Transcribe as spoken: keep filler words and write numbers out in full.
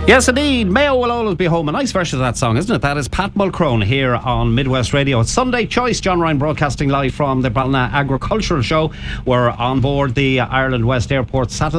Yes, indeed. Mayo will always be home. A nice version of that song, isn't it? That is Pat Mulcrone here on Midwest Radio. It's Sunday Choice. John Ryan broadcasting live from the Ballina Agricultural Show. We're on board the Ireland West Airport satellite.